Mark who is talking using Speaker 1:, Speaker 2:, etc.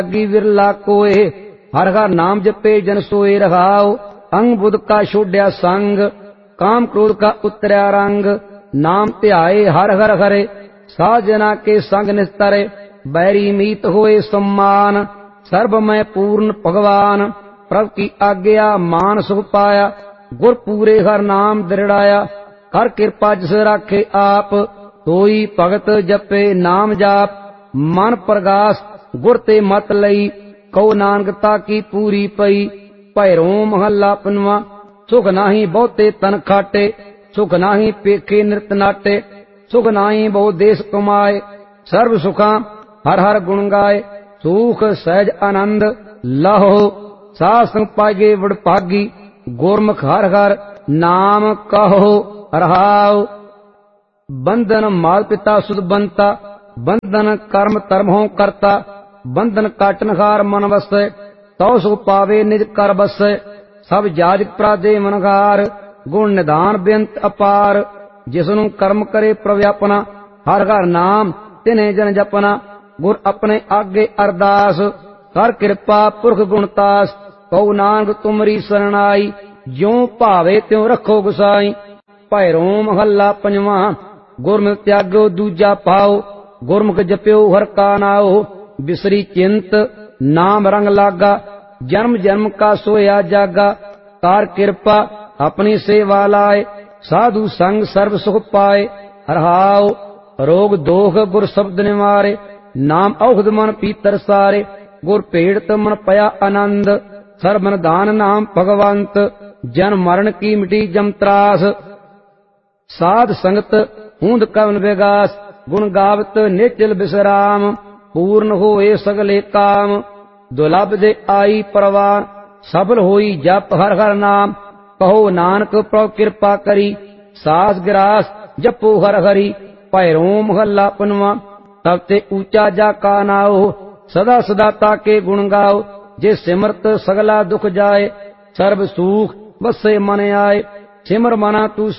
Speaker 1: त्यागी विरला कोय, हर हर नाम जपे जन सोए रहाओ। अंग बुध का छोड्या संग, काम क्रोध का उतरया रंग। नाम ध्याए हर हर हरे, साजना के संग निस्तरे। बैरी मीत होए सम्मान, सर्व में पूर्ण भगवान। प्रभु की आज्ञा मान सुख पाया, गुर पूरे हर नाम दृढ़ाया। हर कृपा जिस राखे आप, सोई भगत जपे नाम जाप। मन प्रगास गुर ते मत लई, कहो नानकता की पूरी पई। भैरो महला पंजवा, सुख नाही बहुते तन खाटे, सुख नाही पेखे नृत नाटे। सुख नाही बहु देश कमाए, सर्व सुखा हर हर गुण गाए। सुख सहज आनंद लहो, साध संग पागे बड़ भागी। गुरमुख हर हर नाम कहो रहाओ। बंधन माल पिता सुध बनता, बंधन कर्म धर्म हो करता। बंधन काटन हार मन वसै, तौ सुख पावे निज कर बसै। सब जाज प्राजे मनगार, गुण निधान बेअंत अपार। जिसनु कर्म करे प्रभु अपना, हर हर नाम तिन्हे जन जपना। गुर अपने आगे अरदास, कर कृपा पुरख गुणतास। कहो नानक तुमरी शरणाई, ज्यों भावे त्यों रखो गुसाई। भैरो महला पंजवा, गुरमुख त्यागो दूजा पाओ। गुरमुख जप्यो हर का नाओ, बिसरी चिंत नाम रंग लागा। जन्म जन्म का सोया जागा, कार कृपा अपनी सेवा लाए। साधु संग सर्व सुख पाए, रहाओ। रोग दोख गुर शब्द निवारे, नाम औषध मन पीतर सारे। गुर पीड़ित मन पया आनंद, सर्वन दान नाम भगवंत। जन्म मरण की मिटी जम त्रास, साध संगत हूंद कवन विगास। गुण गावत निचल विश्राम, पूर्ण होए सगले काम। दुलभ दे आई परवान, सफल होई जप हर हर नाम। कहो नानक प्रभु कृपा करी, सास गिरास जपो हर हरि। भैरो महला पंजवा, तब ते ऊंचा जा का नाओ। सदा सदा ताके गुण गाओ, जे सिमरत सगला दुख जाए। सर्व सुख बसे मन आए, सिमर मना तू